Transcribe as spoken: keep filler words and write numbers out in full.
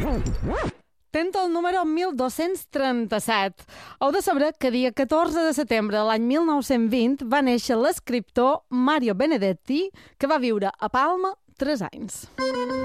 Tenta el número mil dos-cents trenta-set. Heu de saber que dia catorze de setembre de l'any mil nou-cents vint va néixer l'escriptor Mario Benedetti, que va viure a Palma tres anys.